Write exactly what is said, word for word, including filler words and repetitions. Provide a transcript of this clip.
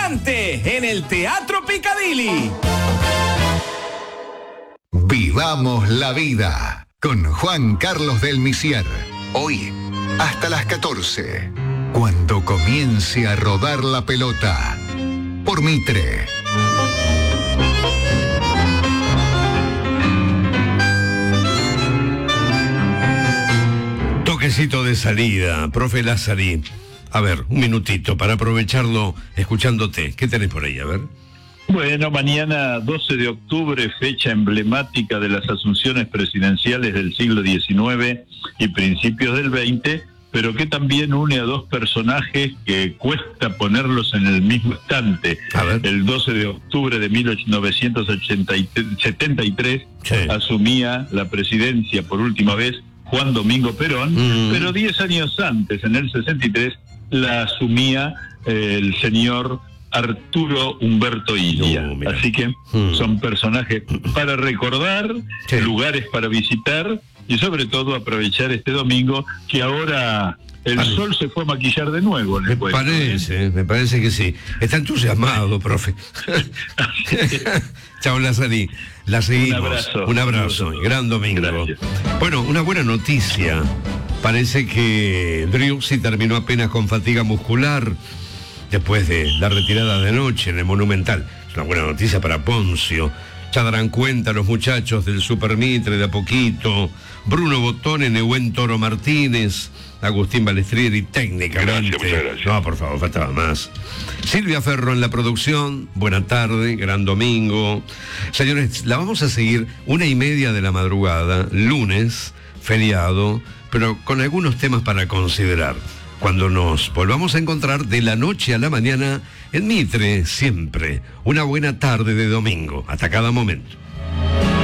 Gigante en el Teatro Picadilly. Vivamos la vida con Juan Carlos del Misier. Hoy, hasta las catorce, cuando comience a rodar la pelota. Por Mitre. Toquecito de salida, profe Lázari. A ver, un minutito para aprovecharlo escuchándote. ¿Qué tenés por ahí? A ver. Bueno, mañana doce de octubre, fecha emblemática de las asunciones presidenciales del siglo diecinueve y principios del veinte, pero que también une a dos personajes que cuesta ponerlos en el mismo instante. El doce de octubre de mil novecientos setenta y tres sí. asumía la presidencia por última vez Juan Domingo Perón, mm. pero diez años antes, en el sesenta y tres, la asumía eh, el señor Arturo Humberto Illia. No, Así que hmm. son personajes para recordar, sí. lugares para visitar y sobre todo aprovechar este domingo que ahora el Ay. sol se fue a maquillar de nuevo. Me puesto, parece, ¿eh? me parece que sí. Está entusiasmado, profe. Chao, Lázari. La seguimos. Un abrazo. Un abrazo. Gran domingo. Gracias. Bueno, una buena noticia. Parece que Driussi terminó apenas con fatiga muscular después de la retirada de noche en el Monumental. Es una buena noticia para Poncio. Ya darán cuenta los muchachos del Super Mitre de a poquito. Bruno Botone, Nehuen Toro Martínez, Agustín Balestrieri, técnicamente. Gracias, muchas gracias. No, por favor, faltaba más. Silvia Ferro en la producción. Buena tarde, gran domingo. Señores, la vamos a seguir una y media de la madrugada, lunes, feriado, pero con algunos temas para considerar. Cuando nos volvamos a encontrar de la noche a la mañana en Mitre, siempre. Una buena tarde de domingo, hasta cada momento.